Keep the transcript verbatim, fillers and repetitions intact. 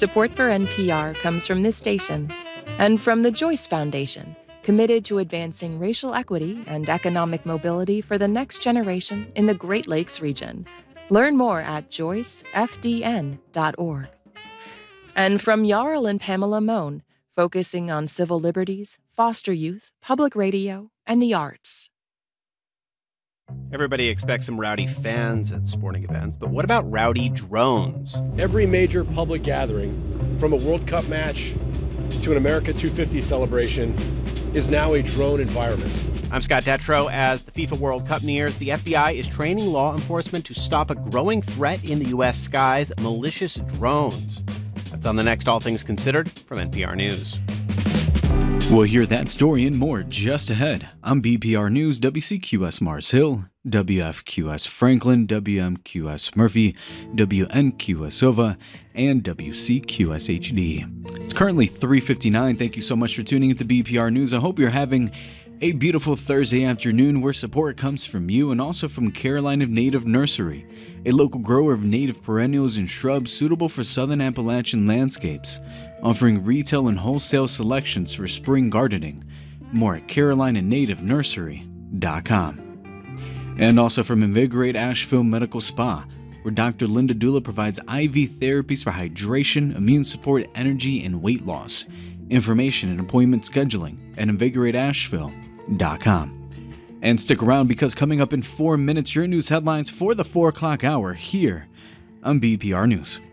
Support for N P R comes from this station and from the Joyce Foundation, committed to advancing racial equity and economic mobility for the next generation in the Great Lakes region. Learn more at joyce f d n dot org. And from Jarl and Pamela Mohn, focusing on civil liberties, foster youth, public radio, and the arts. Everybody expects some rowdy fans at sporting events, but what about rowdy drones? Every major public gathering, from a World Cup match to an America two fifty celebration, is now a drone environment. I'm Scott Detrow. As the FIFA World Cup nears, the F B I is training law enforcement to stop a growing threat in the U S skies, malicious drones. That's on the next All Things Considered from N P R News. We'll hear that story and more just ahead. I'm B P R News, W C Q S Mars Hill, W F Q S Franklin, W M Q S Murphy, W N Q S Silva, and W C Q S H D. It's currently three fifty-nine. Thank you so much for tuning into B P R News. I hope you're having a beautiful Thursday afternoon where support comes from you and also from Carolina Native Nursery, a local grower of native perennials and shrubs suitable for southern Appalachian landscapes, offering retail and wholesale selections for spring gardening. More at carolina native nursery dot com. And also from Invigorate Asheville Medical Spa, where Doctor Linda Dula provides I V therapies for hydration, immune support, energy, and weight loss. Information and appointment scheduling at invigorate asheville dot com. And stick around because coming up in four minutes, your news headlines for the four o'clock hour here on B P R News.